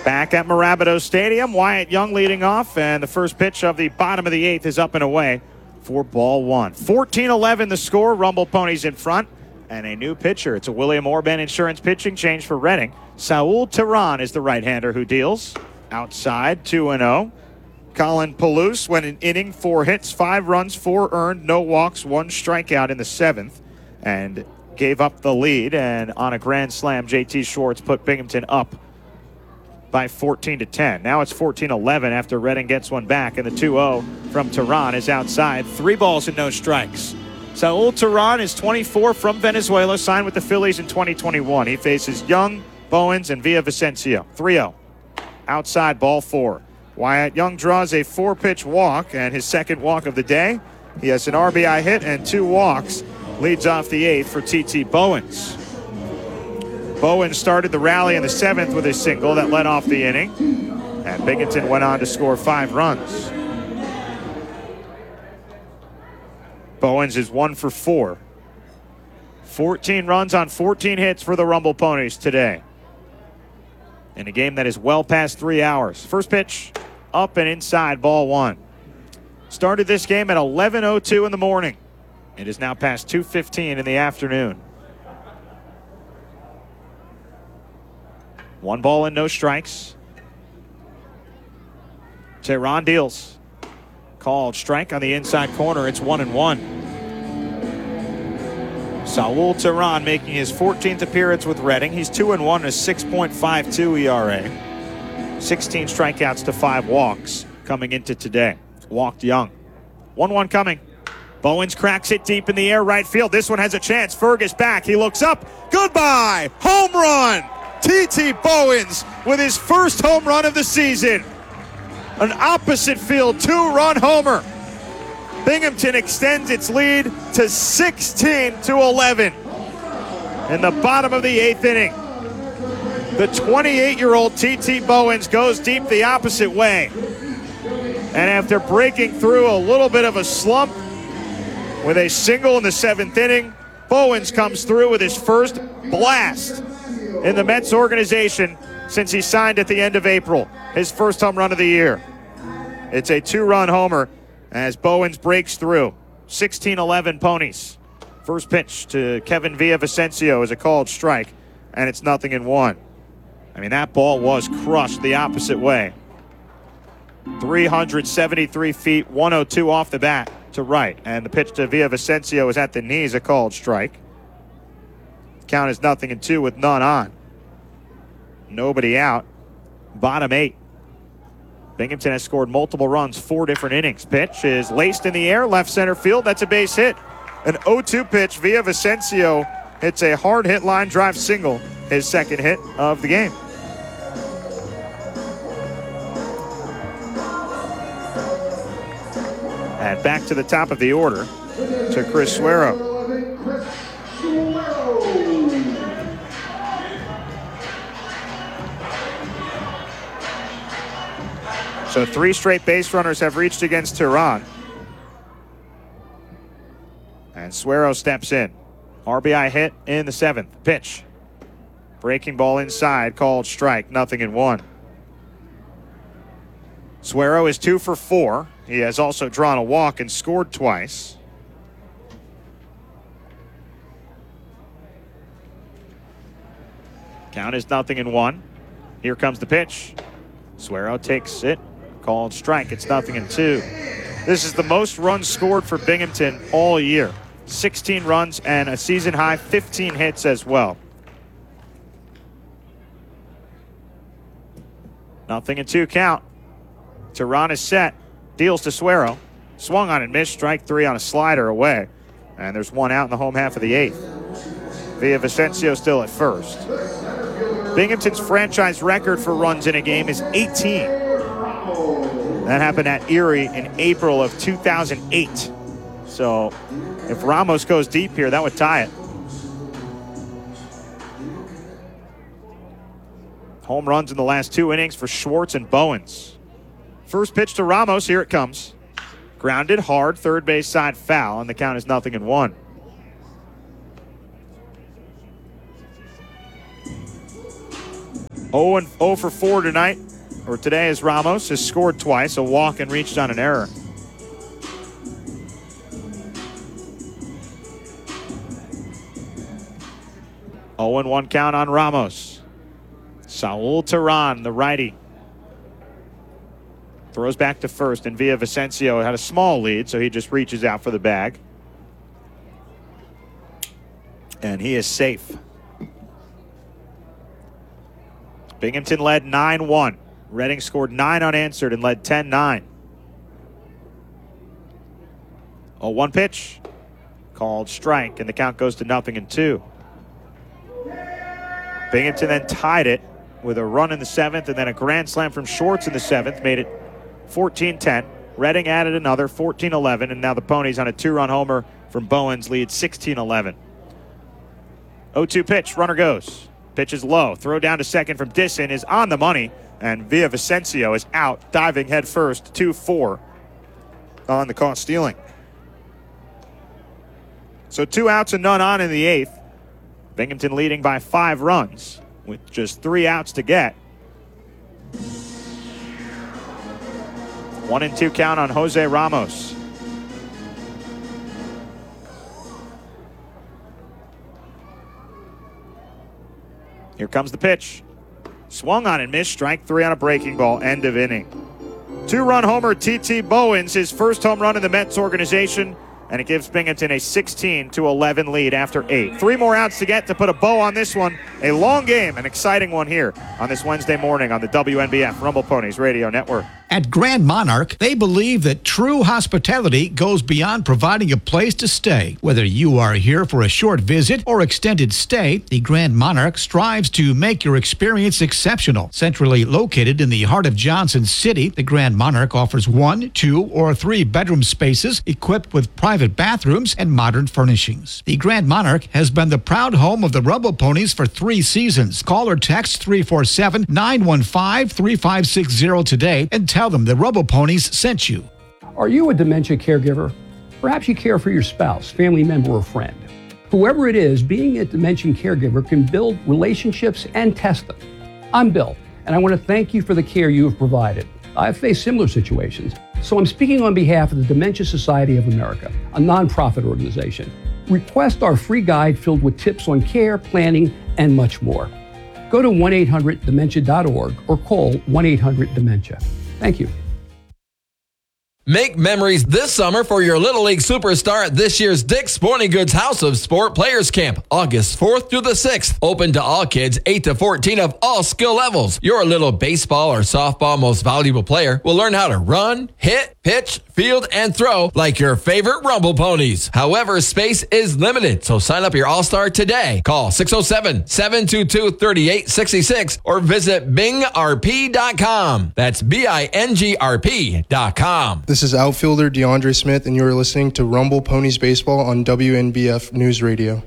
Back at Marabato Stadium, Wyatt Young leading off, and the first pitch of the bottom of the eighth is up and away for ball one. 14-11 the score. Rumble Ponies in front, and a new pitcher. It's a William Orban Insurance pitching change for Reading. Saul Tehran is the right-hander who deals. Outside, 2-0. Colin Palouse went an inning, 4 hits, 5 runs, 4 earned, no walks, 1 strikeout in the 7th, and gave up the lead. And on a grand slam, JT Schwartz put Binghamton up by 14-10. Now it's 14-11 after Reading gets one back, and the 2-0 from Tehran is outside. 3 balls and no strikes. Saul Tehran is 24, from Venezuela, signed with the Phillies in 2021. He faces Young, Bowens, and Villavicencio. 3-0. Outside, ball 4. Wyatt Young draws a 4-pitch walk, and his second walk of the day. He has an RBI hit and 2 walks. Leads off the 8th for T.T. Bowens. Bowens started the rally in the 7th with a single that led off the inning, and Binghamton went on to score 5 runs. Bowens is 1 for 4. 14 runs on 14 hits for the Rumble Ponies today, in a game that is well past 3 hours. First pitch, up and inside, ball 1. Started this game at 11:02 in the morning. It is now past 2:15 in the afternoon. 1 ball and no strikes. Tehran deals. Called strike on the inside corner. It's 1-1. Saul Tehran making his 14th appearance with Reading. He's 2-1, a 6.52 ERA. 16 strikeouts to 5 walks coming into today. Walked Young. 1-1 coming. Bowens cracks it deep in the air, right field. This one has a chance. Fergus back. He looks up. Goodbye. Home run. T.T. Bowens with his first home run of the season. An opposite field 2-run homer. Binghamton extends its lead to 16-11 in the bottom of the 8th inning. The 28-year-old T.T. Bowens goes deep the opposite way. And after breaking through a little bit of a slump with a single in the 7th inning, Bowens comes through with his first blast in the Mets organization since he signed at the end of April. His first home run of the year. It's a 2-run homer as Bowens breaks through. 16-11 Ponies. First pitch to Kevin Villavicencio is a called strike, and it's 0-1. I mean, that ball was crushed the opposite way. 373 feet, 102 off the bat to right. And the pitch to Villavicencio is at the knees, a called strike. Count is 0-2 with none on. Nobody out. Bottom 8. Binghamton has scored multiple runs, 4 different innings. Pitch is laced in the air, left center field. That's a base hit. An 0-2 pitch. Villavicencio hits a hard hit line drive single, his second hit of the game. And back to the top of the order to Chris Suero. So 3 straight base runners have reached against Tehran. And Suero steps in. RBI hit in the 7th. Pitch. Breaking ball inside, called strike, 0-1. Suero is 2 for 4. He has also drawn a walk and scored twice. Count is 0-1. Here comes the pitch. Suero takes it. Called strike. It's 0-2. This is the most runs scored for Binghamton all year. 16 runs and a season high 15 hits as well. 0-2 count. Tehran is set. Deals to Suero. Swung on and missed. Strike 3 on a slider away. And there's 1 out in the home half of the 8th. Villavicencio still at first. Binghamton's franchise record for runs in a game is 18. That happened at Erie in April of 2008. So if Ramos goes deep here, that would tie it. Home runs in the last 2 innings for Schwartz and Bowens. First pitch to Ramos, here it comes. Grounded hard, third base side foul, and the count is 0-1. 0 for 4 tonight, or today, as Ramos has scored twice, a walk and reached on an error. Oh, and 1 count on Ramos. Saul Teran, the righty, throws back to first, and Villavicencio had a small lead, so he just reaches out for the bag. And he is safe. Binghamton led 9-1. Reading scored 9 unanswered and led 10-9. 0-1 pitch. Called strike, and the count goes to 0-2. Binghamton then tied it with a run in the 7th, and then a grand slam from Schwartz in the 7th made it 14-10. Reading added another, 14-11, and now the Ponies on a 2-run homer from Bowens lead 16-11. 0-2 pitch, runner goes. Pitch is low. Throw down to second from Disson is on the money, and Villavicencio is out, diving head first, 2-4 on the caught stealing. So 2 outs and none on in the 8th. Binghamton leading by 5 runs with just 3 outs to get. 1-2 count on Jose Ramos. Here comes the pitch. Swung on and missed. Strike 3 on a breaking ball. End of inning. 2-run homer, T.T. Bowens, his first home run in the Mets organization, and it gives Binghamton a 16-11 lead after 8. 3 more outs to get to put a bow on this one. A long game, an exciting one here on this Wednesday morning on the WNBF Rumble Ponies Radio Network. At Grand Monarch, they believe that true hospitality goes beyond providing a place to stay. Whether you are here for a short visit or extended stay, the Grand Monarch strives to make your experience exceptional. Centrally located in the heart of Johnson City, the Grand Monarch offers 1, 2, or 3 bedroom spaces equipped with private bathrooms and modern furnishings. The Grand Monarch has been the proud home of the Rumble Ponies for 3 seasons. Call or text 347-915-3560 today and tell them the Rumble Ponies sent you. Are you a dementia caregiver? Perhaps you care for your spouse, family member, or friend. Whoever it is, being a dementia caregiver can build relationships and test them. I'm Bill, and I want to thank you for the care you have provided. I've faced similar situations, so I'm speaking on behalf of the Dementia Society of America, a nonprofit organization. Request our free guide filled with tips on care, planning, and much more. Go to 1-800-DEMENTIA.org or call 1-800-DEMENTIA. Thank you. Make memories this summer for your Little League superstar at this year's Dick's Sporting Goods House of Sport Players Camp, August 4th through the 6th. Open to all kids 8 to 14 of all skill levels. Your little baseball or softball most valuable player will learn how to run, hit, pitch, field, and throw like your favorite Rumble Ponies. However, space is limited, so sign up your All-Star today. Call 607-722-3866 or visit bingrp.com. That's BINGRP.com. This is outfielder DeAndre Smith, and you are listening to Rumble Ponies Baseball on WNBF News Radio.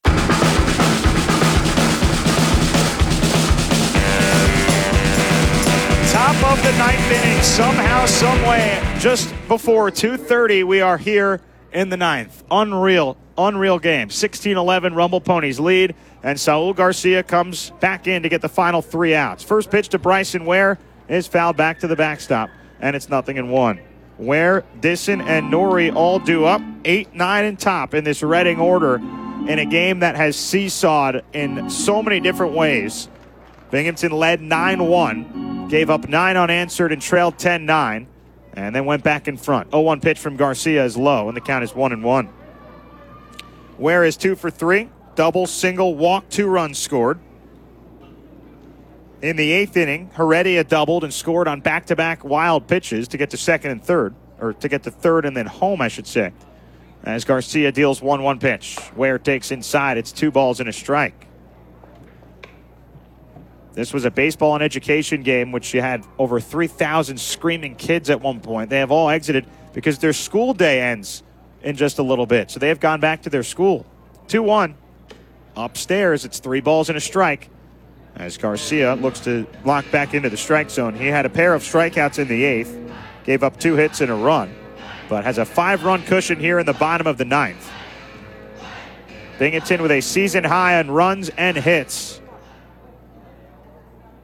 Top of the 9th inning, somehow, someway, just before 2:30, we are here in the 9th. Unreal game. 16-11 Rumble Ponies lead, and Saul Garcia comes back in to get the final 3 outs. First pitch to Bryson Ware is fouled back to the backstop, and it's 0-1. Ware, Disson, and Norrie all due up 8, 9, and top in this Reading order in a game that has seesawed in so many different ways. Binghamton led 9-1, gave up 9 unanswered and trailed 10-9, and then went back in front. 0-1 pitch from Garcia is low, and the count is 1-1. Ware is 2 for 3, double, single, walk, 2 runs scored. In the 8th inning, Heredia doubled and scored on back-to-back wild pitches to get to second and third, or to get to third and then home, I should say, as Garcia deals 1-1 pitch. Ware takes inside. It's 2 balls and a strike. This was a baseball and education game, which you had over 3,000 screaming kids at one point. They have all exited because their school day ends in just a little bit, so they have gone back to their school. 2-1. Upstairs, it's 3 balls and a strike, as Garcia looks to lock back into the strike zone. He had a pair of strikeouts in the 8th, gave up 2 hits and a run, but has a 5-run cushion here in the bottom of the 9th. Binghamton with a season high on runs and hits.